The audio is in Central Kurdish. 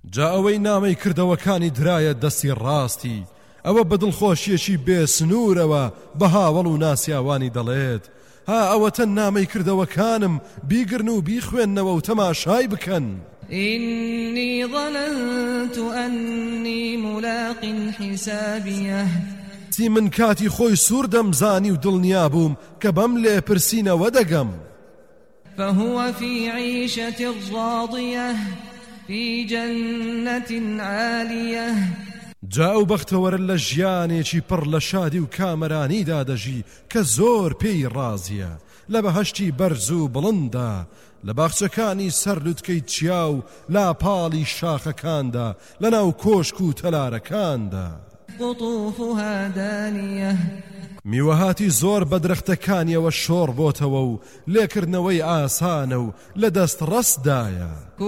جا ئەوەی نامەی کردەوەکانی درایە دەستی ڕاستی ئەوە بەدڵخۆشیەکی بێسنوورەوە بە هاوڵ و ناسیاوانی دەڵێت ها ئەوەتە نامەی کردەوەکانم بیگرن و بیخوێننەوە و تەماشای بکەن. إني ظننت أني ملاق حسابيه تی من کاتی خۆی سوور دەمزانی و دڵنیا بووم کە بەم لێپرسینەوە دەگەم. فهو في عيشة راضية في جنة عالية جا ئەو بەختەوەرە لە ژیانێکی پڕ لە شادی و کامەرانیدا دەژی کە زۆر پێی ڕازیە لە بەهەشتی بەرز و بڵندا لە باخچەکانی سەرلوتکەی چیا و لاپاڵی شاخەکاندا لەناو کۆشک و تەلارەکاندا. قطوفها دانية میوەهاتی زۆر بە درەختەکانیەوە شۆڕ بۆتەوە و لێکردنەوەی ئاسانە و لە دەست ڕەسدایە.